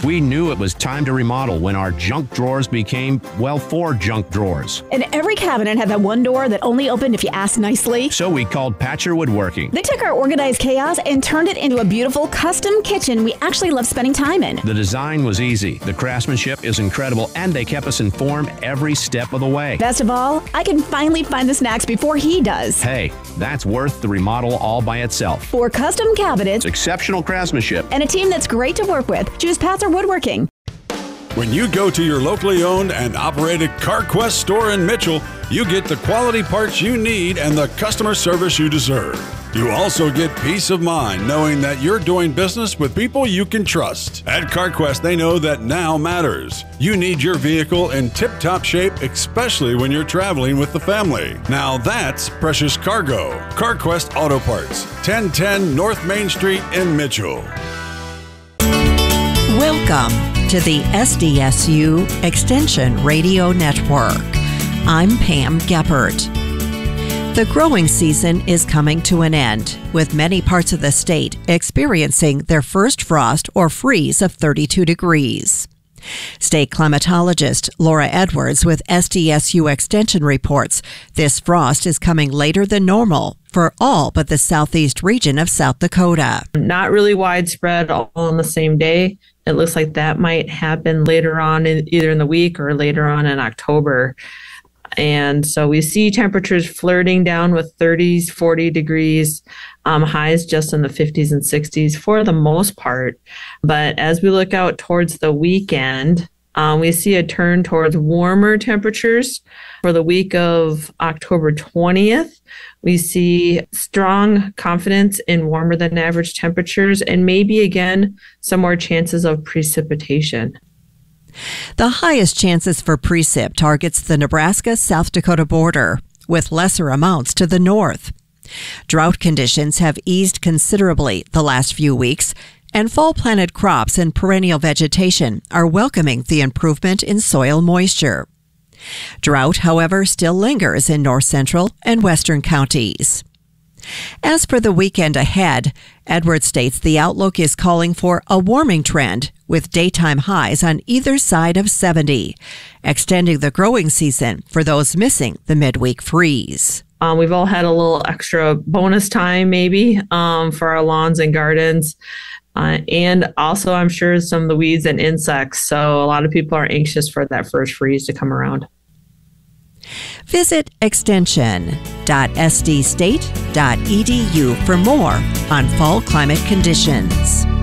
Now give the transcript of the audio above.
We knew it was time to remodel when our junk drawers became, well, 4 junk drawers. And every cabinet had that one door that only opened if you asked nicely. So we called Patcher Woodworking. They took our organized chaos and turned it into a beautiful custom kitchen we actually love spending time in. The design was easy, the craftsmanship is incredible, and they kept us informed every step of the way. Best of all, I can finally find the snacks before he does. Hey, that's worth the remodel all by itself. For custom cabinets, Exceptional craftsmanship, and a team that's great to work with, choose Patzer Woodworking. When you go to your locally owned and operated CarQuest store in Mitchell, you get the quality parts you need and the customer service you deserve. You also get peace of mind knowing that you're doing business with people you can trust. At CarQuest, they know that now matters. You need your vehicle in tip-top shape, especially when you're traveling with the family. Now that's precious cargo. CarQuest Auto Parts, 1010 North Main Street in Mitchell. Welcome to the SDSU Extension Radio Network. I'm Pam Geppert. The growing season is coming to an end, with many parts of the state experiencing their first frost or freeze of 32 degrees. State climatologist Laura Edwards with SDSU Extension reports this frost is coming later than normal for all but the southeast region of South Dakota. Not really widespread all on the same day. It looks like that might happen later on, either in the week or later on in October. And so we see temperatures flirting down with 30s, 40 degrees, highs just in the 50s and 60s for the most part. But as we look out towards the weekend, we see a turn towards warmer temperatures. For the week of October 20th, we see strong confidence in warmer than average temperatures and maybe again some more chances of precipitation. The highest chances for precip targets the Nebraska-South Dakota border, with lesser amounts to the north. Drought conditions have eased considerably the last few weeks, and fall-planted crops and perennial vegetation are welcoming the improvement in soil moisture. Drought, however, still lingers in north-central and western counties. As for the weekend ahead, Edwards states the outlook is calling for a warming trend with daytime highs on either side of 70, extending the growing season for those missing the midweek freeze. We've all had a little extra bonus time maybe for our lawns and gardens. And also, I'm sure some of the weeds and insects. So a lot of people are anxious for that first freeze to come around. Visit extension.sdstate.edu for more on fall climate conditions.